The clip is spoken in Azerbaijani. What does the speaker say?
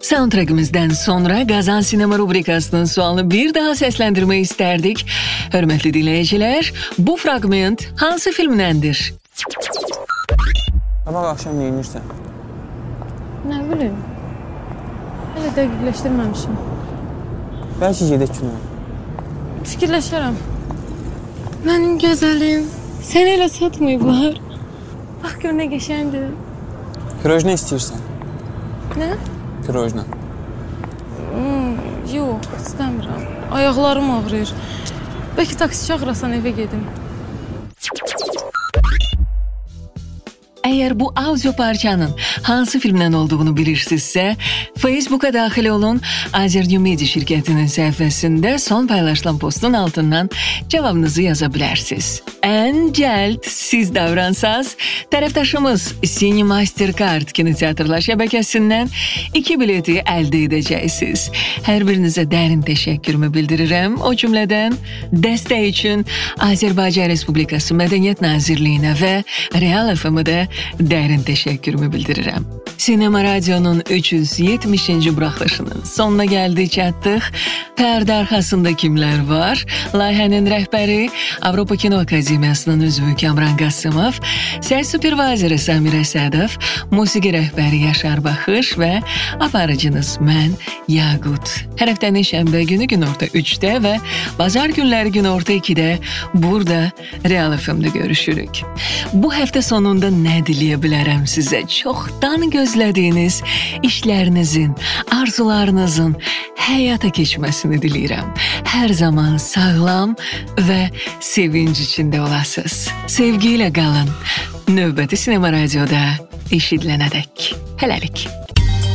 Soundtrack'imizdən sonra Qazan Sinema rubrikasının sualını bir daha səsləndirmək istərdik. Hörmətli dinləyicilər, bu fraqment hansı filmdəndir? Sabah axşam nə edirsən? Nə bilim. Hələ dəqiqləşdirməmişim. Bəlkə gedək kinoya. Fikirləşərəm. Mənim gözəlim, sən elə satmayıblar. Bax gör nə qəşəngdir. Pirojna istəyirsən? Nə? Pirojna. Yox, istəmirəm. Ayaqlarım ağrıyır. Bəlkə taksi çağırasan evə gedim. Əgər bu audio parçanın hansı filmdən olduğunu bilirsinizsə, Facebook'a daxil olun, Azernew Media şirkətinin səhifəsində son paylaşılan postun altından cavabınızı yaza bilərsiniz. Ən cəld siz davransaz, tərəfdaşımız Cine Mastercard kinoteatrlar şəbəkəsindən 2 bileti əldə edəcəksiniz. Hər birinizə dərin təşəkkürümü bildirirəm. O cümlədən dəstək üçün Azərbaycan Respublikası Mədəniyyət Nazirliyinə və Real FM-də dərin təşəkkürümü bildirirəm. Sinema Radionun 370-ci buraxılışının sonuna gəldik, çatdıq. Pərdə arxasında kimlər var? Layihənin rəhbəri, Avropa Kino Akademiyasının üzvü Kamran Qasımov, səs supervizori Samir Əsədov, musiqi rəhbəri Yaşar Baxış və aparıcınız mən, Yaqut. Hər həftənin şənbə günü günorta 3-də və bazar günləri günorta 2-də burada Real FM-də görüşürük. Bu həftə sonunda nə diləyə bilərəm sizə? Çoxdan gözlədiyiniz işlərinizin, arzularınızın həyata keçməsini diləyirəm. Hər zaman sağlam və sevinc içində olasınız. Sevgi ilə qalın. Növbəti Sinema Radioda eşidilənədək. Hələlik.